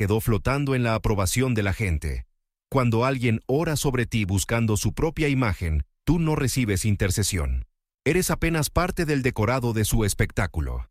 quedó flotando en la aprobación de la gente. Cuando alguien ora sobre ti buscando su propia imagen, tú no recibes intercesión. Eres apenas parte del decorado de su espectáculo.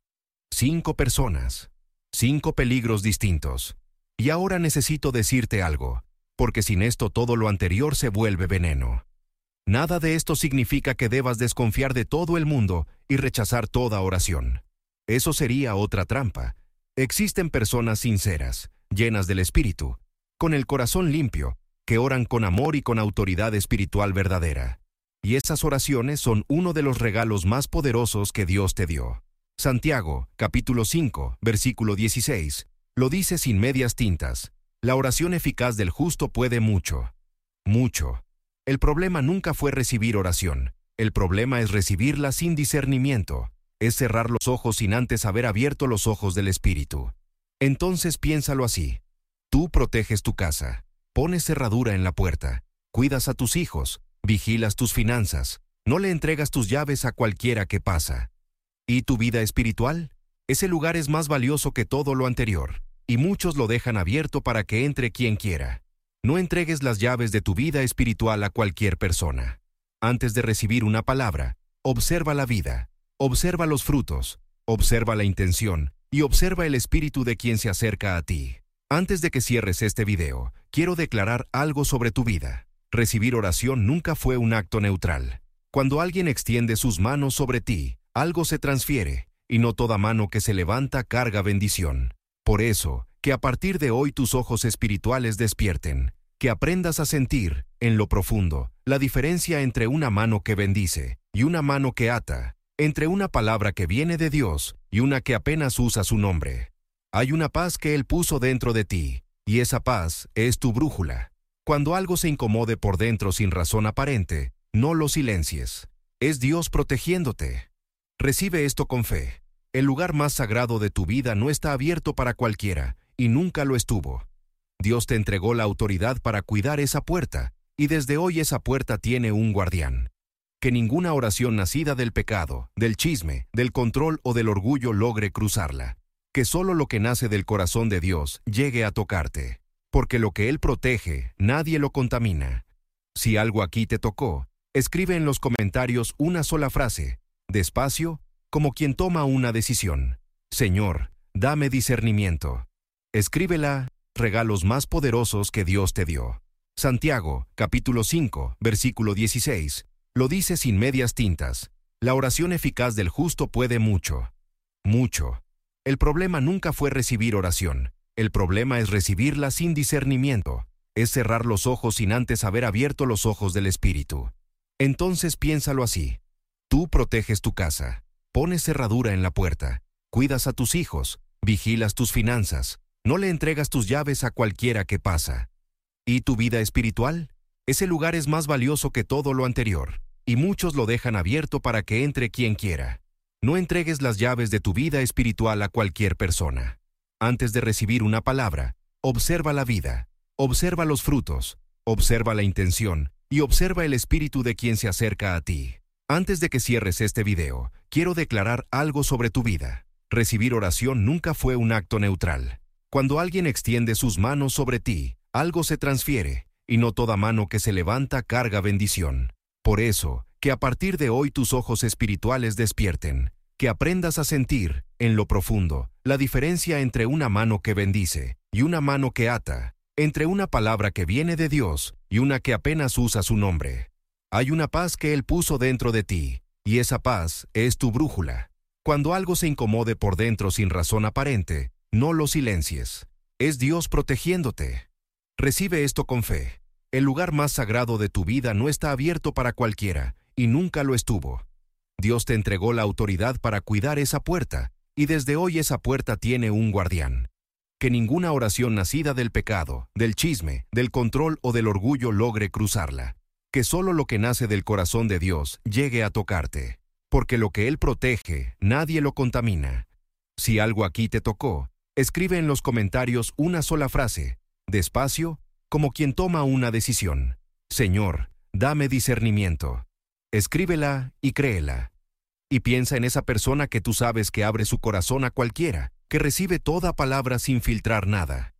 5 personas. 5 peligros distintos. Y ahora necesito decirte algo, porque sin esto todo lo anterior se vuelve veneno. Nada de esto significa que debas desconfiar de todo el mundo y rechazar toda oración. Eso sería otra trampa. Existen personas sinceras, llenas del Espíritu, con el corazón limpio, que oran con amor y con autoridad espiritual verdadera. Y esas oraciones son uno de los regalos más poderosos que Dios te dio. Santiago, capítulo 5, versículo 16, lo dice sin medias tintas. La oración eficaz del justo puede mucho. Mucho. El problema nunca fue recibir oración. El problema es recibirla sin discernimiento. Es cerrar los ojos sin antes haber abierto los ojos del Espíritu. Entonces piénsalo así. Tú proteges tu casa, pones cerradura en la puerta, cuidas a tus hijos, vigilas tus finanzas, no le entregas tus llaves a cualquiera que pasa. ¿Y tu vida espiritual? Ese lugar es más valioso que todo lo anterior, y muchos lo dejan abierto para que entre quien quiera. No entregues las llaves de tu vida espiritual a cualquier persona. Antes de recibir una palabra, observa la vida, observa los frutos, observa la intención y observa el espíritu de quien se acerca a ti. Antes de que cierres este video, quiero declarar algo sobre tu vida. Recibir oración nunca fue un acto neutral. Cuando alguien extiende sus manos sobre ti, algo se transfiere, y no toda mano que se levanta carga bendición. Por eso, que a partir de hoy tus ojos espirituales despierten, que aprendas a sentir, en lo profundo, la diferencia entre una mano que bendice y una mano que ata, entre una palabra que viene de Dios y una que apenas usa su nombre. Hay una paz que Él puso dentro de ti, y esa paz es tu brújula. Cuando algo se incomode por dentro sin razón aparente, no lo silencies. Es Dios protegiéndote. Recibe esto con fe. El lugar más sagrado de tu vida no está abierto para cualquiera, y nunca lo estuvo. Dios te entregó la autoridad para cuidar esa puerta, y desde hoy esa puerta tiene un guardián. Que ninguna oración nacida del pecado, del chisme, del control o del orgullo logre cruzarla. Que solo lo que nace del corazón de Dios llegue a tocarte. Porque lo que Él protege, nadie lo contamina. Si algo aquí te tocó, escribe en los comentarios una sola frase, despacio, como quien toma una decisión. Señor, dame discernimiento. Escríbela, regalos más poderosos que Dios te dio. Santiago, capítulo 5, versículo 16, lo dice sin medias tintas. La oración eficaz del justo puede mucho. Mucho. El problema nunca fue recibir oración. El problema es recibirla sin discernimiento. Es cerrar los ojos sin antes haber abierto los ojos del Espíritu. Entonces piénsalo así. Tú proteges tu casa, pones cerradura en la puerta, cuidas a tus hijos, vigilas tus finanzas, no le entregas tus llaves a cualquiera que pasa. ¿Y tu vida espiritual? Ese lugar es más valioso que todo lo anterior, y muchos lo dejan abierto para que entre quien quiera. No entregues las llaves de tu vida espiritual a cualquier persona. Antes de recibir una palabra, observa la vida, observa los frutos, observa la intención y observa el espíritu de quien se acerca a ti. Antes de que cierres este video, quiero declarar algo sobre tu vida. Recibir oración nunca fue un acto neutral. Cuando alguien extiende sus manos sobre ti, algo se transfiere, y no toda mano que se levanta carga bendición. Por eso, que a partir de hoy tus ojos espirituales despierten, que aprendas a sentir, en lo profundo, la diferencia entre una mano que bendice y una mano que ata, entre una palabra que viene de Dios y una que apenas usa su nombre. Hay una paz que Él puso dentro de ti, y esa paz es tu brújula. Cuando algo se incomode por dentro sin razón aparente, no lo silencies. Es Dios protegiéndote. Recibe esto con fe. El lugar más sagrado de tu vida no está abierto para cualquiera, y nunca lo estuvo. Dios te entregó la autoridad para cuidar esa puerta, y desde hoy esa puerta tiene un guardián. Que ninguna oración nacida del pecado, del chisme, del control o del orgullo logre cruzarla. Que solo lo que nace del corazón de Dios llegue a tocarte. Porque lo que Él protege, nadie lo contamina. Si algo aquí te tocó, escribe en los comentarios una sola frase, despacio, como quien toma una decisión. Señor, dame discernimiento. Escríbela y créela. Y piensa en esa persona que tú sabes que abre su corazón a cualquiera, que recibe toda palabra sin filtrar nada.